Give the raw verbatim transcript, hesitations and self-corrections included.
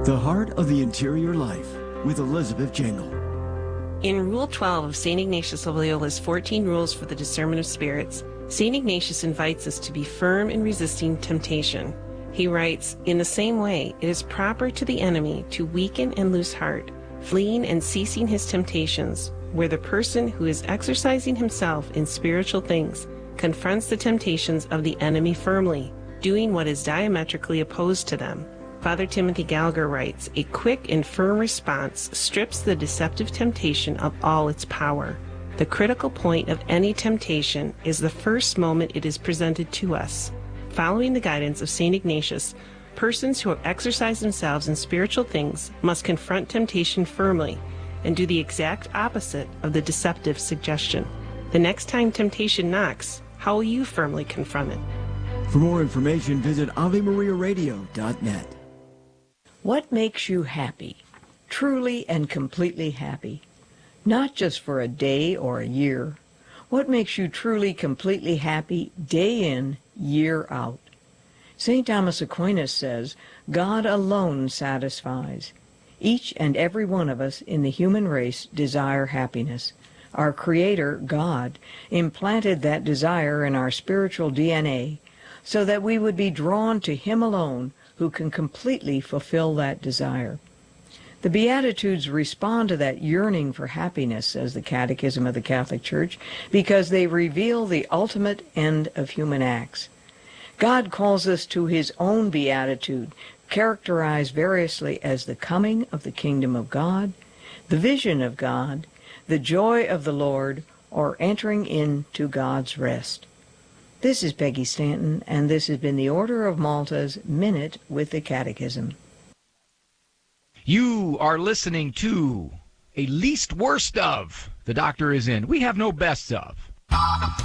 The Heart of the Interior Life with Elizabeth Jangle. In Rule twelve of Saint Ignatius of Loyola's fourteen Rules for the Discernment of Spirits, Saint Ignatius invites us to be firm in resisting temptation. He writes, "In the same way, it is proper to the enemy to weaken and lose heart, fleeing and ceasing his temptations, where the person who is exercising himself in spiritual things confronts the temptations of the enemy firmly, doing what is diametrically opposed to them." Father Timothy Gallagher writes, "A quick and firm response strips the deceptive temptation of all its power. The critical point of any temptation is the first moment it is presented to us. Following the guidance of Saint Ignatius, persons who have exercised themselves in spiritual things must confront temptation firmly and do the exact opposite of the deceptive suggestion. The next time temptation knocks, how will you firmly confront it?" For more information, visit Ave Maria Radio dot net. What makes you happy, truly and completely happy? Not just for a day or a year. What makes you truly, completely happy day in, year out? Saint Thomas Aquinas says, God alone satisfies. Each and every one of us in the human race desire happiness. Our Creator, God, implanted that desire in our spiritual D N A so that we would be drawn to Him alone, who can completely fulfill that desire. The Beatitudes respond to that yearning for happiness, says the Catechism of the Catholic Church, because they reveal the ultimate end of human acts. God calls us to His own beatitude, characterized variously as the coming of the kingdom of God, the vision of God, the joy of the Lord, or entering into God's rest. This is Peggy Stanton, and this has been the Order of Malta's Minute with the Catechism. You are listening to a least worst of. The doctor is in. We have no best of.